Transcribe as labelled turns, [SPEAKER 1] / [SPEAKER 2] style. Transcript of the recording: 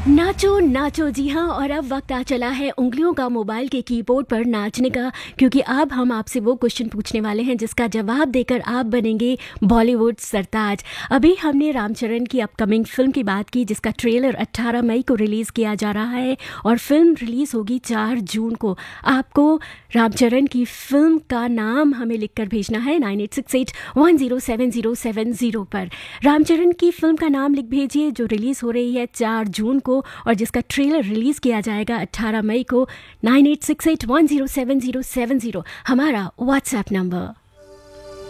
[SPEAKER 1] नाचो नाचो जी हाँ। और अब वक्त आ चला है उंगलियों का मोबाइल के कीबोर्ड पर नाचने का, क्योंकि अब हम आपसे वो क्वेश्चन पूछने वाले हैं जिसका जवाब देकर आप बनेंगे बॉलीवुड सरताज। अभी हमने रामचरण की अपकमिंग फिल्म की बात की जिसका ट्रेलर 18 मई को रिलीज़ किया जा रहा है और फिल्म रिलीज़ होगी 4 जून को। आपको रामचरण की फिल्म का नाम हमें लिखकर भेजना है 9868107070 पर। रामचरण की फिल्म का नाम लिख भेजिए जो रिलीज़ हो रही है 4 जून को और जिसका ट्रेलर रिलीज़ किया जाएगा 18 मई को। 9868107070 हमारा व्हाट्सएप नंबर।